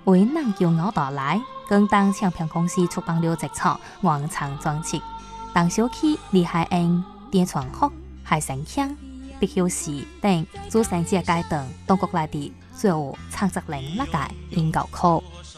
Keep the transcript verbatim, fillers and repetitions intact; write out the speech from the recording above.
为南桥熬大来，广东唱片公司出版了一场原唱专辑。当小曲李海英、电传福、海神腔、毕晓时等主唱者阶段，中国内地最后唱十零六届音乐曲。